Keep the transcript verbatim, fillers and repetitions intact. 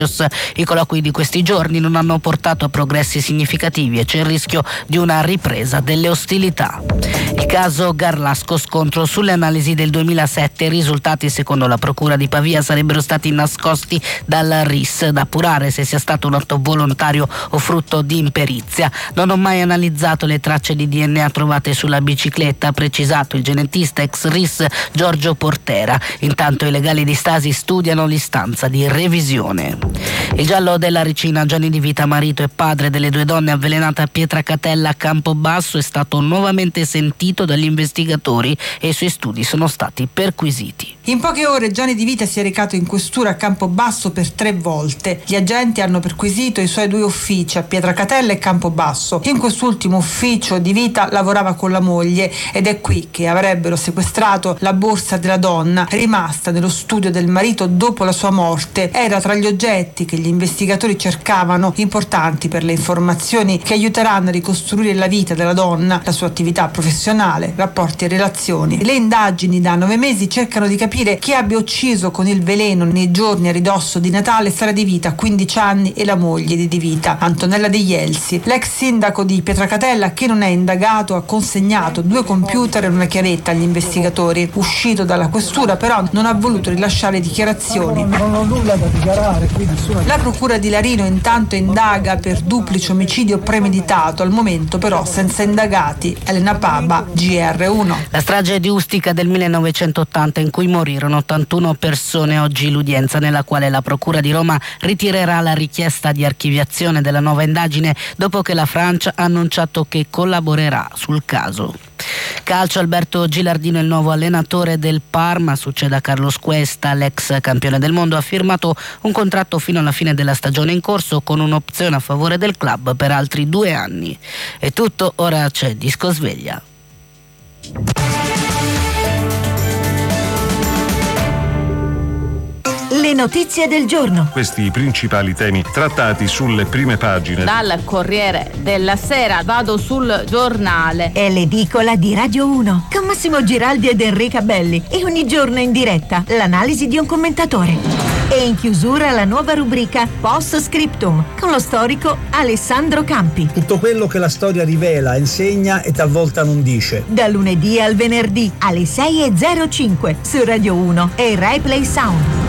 I colloqui di questi giorni non hanno portato a progressi significativi e c'è il rischio di una ripresa delle ostilità. Il caso Garlasco, scontro sulle analisi del duemilasette. I risultati, secondo la Procura di Pavia, sarebbero stati nascosti dal R I S, da appurare se sia stato un atto volontario o frutto di imperizia. Non ho mai analizzato le tracce di D N A trovate sulla bicicletta, ha precisato il genetista ex R I S Giorgio Portera. Intanto i legali di Stasi studiano l'istanza di revisione. Il giallo della Ricina, Gianni Di Vita, marito e padre delle due donne avvelenate a Pietracatella a Campobasso, è stato nuovamente sentito dagli investigatori e i suoi studi sono stati perquisiti. In poche ore Gianni Di Vita si è recato in questura a Campobasso per tre volte. Gli agenti hanno perquisito i suoi due uffici a Pietracatella e Campobasso. In quest'ultimo ufficio Di Vita lavorava con la moglie ed è qui che avrebbero sequestrato la borsa della donna rimasta nello studio del marito dopo la sua morte. Era tra gli oggetti che gli investigatori cercavano, importanti per le informazioni che aiuteranno a ricostruire la vita della donna, la sua attività professionale, rapporti e relazioni. Le indagini da nove mesi cercano di capire chi abbia ucciso con il veleno nei giorni a ridosso di Natale Sara Di Vita, quindici anni, e la moglie di Di Vita, Antonella De Ielsi. L'ex sindaco di Pietracatella, che non è indagato, ha consegnato due computer e una chiavetta agli investigatori. Uscito dalla questura però non ha voluto rilasciare dichiarazioni. Non ho nulla da dichiarare qui, nessuna. La procura di Larino intanto indaga per duplice omicidio premeditato, al momento però senza indagati. Elena Paba, G R uno. La strage di Ustica del millenovecentottanta, in cui morirono ottantuno persone, oggi l'udienza nella quale la procura di Roma ritirerà la richiesta di archiviazione della nuova indagine dopo che la Francia ha annunciato che collaborerà sul caso. Calcio, Alberto Gilardino è il nuovo allenatore del Parma, succede a Carlos Cuesta, l'ex campione del mondo. Ha firmato un contratto fino alla fine della stagione in corso con un'opzione a favore del club per altri due anni. È tutto, ora c'è Disco Sveglia. Le notizie del giorno. Questi i principali temi trattati sulle prime pagine. Dal Corriere della Sera vado sul Giornale. È l'edicola di Radio uno con Massimo Giraldi ed Enrica Belli e ogni giorno in diretta l'analisi di un commentatore. E in chiusura la nuova rubrica Post Scriptum con lo storico Alessandro Campi. Tutto quello che la storia rivela, insegna e talvolta non dice. Da lunedì al venerdì alle sei e zero cinque su Radio uno e Rai Play Sound.